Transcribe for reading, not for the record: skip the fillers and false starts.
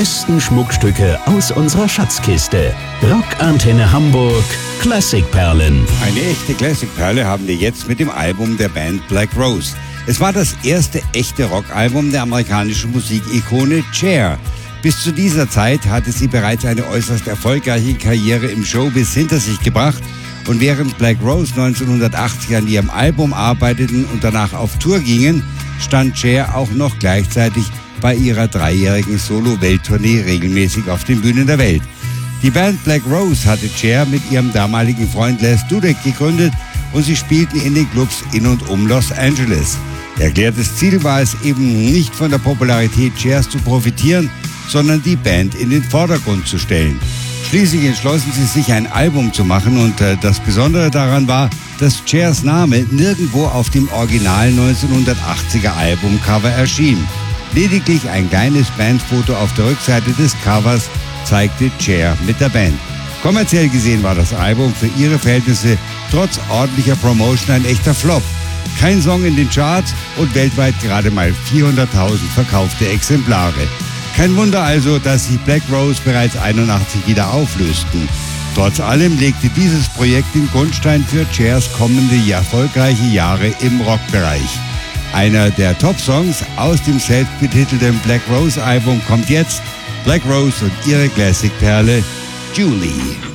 besten Schmuckstücke aus unserer Schatzkiste. Rockantenne Hamburg Klassikperlen. Eine echte Klassikperle haben wir jetzt mit dem Album der Band Black Rose. Es war das erste echte Rockalbum der amerikanischen Musikikone Cher. Bis zu dieser Zeit hatte sie bereits eine äußerst erfolgreiche Karriere im Showbiz hinter sich gebracht. Und während Black Rose 1980 an ihrem Album arbeiteten und danach auf Tour gingen, stand Cher auch noch gleichzeitig bei ihrer 3-jährigen Solo-Welttournee regelmäßig auf den Bühnen der Welt. Die Band Black Rose hatte Cher mit ihrem damaligen Freund Les Dudek gegründet und sie spielten in den Clubs in und um Los Angeles. Erklärtes Ziel war es eben nicht von der Popularität Chers zu profitieren, sondern die Band in den Vordergrund zu stellen. Schließlich entschlossen sie sich, ein Album zu machen und das Besondere daran war, dass Chers Name nirgendwo auf dem Original 1980er Albumcover erschien. Lediglich ein kleines Bandfoto auf der Rückseite des Covers zeigte Cher mit der Band. Kommerziell gesehen war das Album für ihre Verhältnisse trotz ordentlicher Promotion ein echter Flop. Kein Song in den Charts und weltweit gerade mal 400.000 verkaufte Exemplare. Kein Wunder also, dass sich Black Rose bereits 81 wieder auflösten. Trotz allem legte dieses Projekt den Grundstein für Chers kommende erfolgreiche Jahre im Rockbereich. Einer der Top-Songs aus dem selbstbetitelten Black Rose Album kommt jetzt. Black Rose und ihre Klassikperle Julie.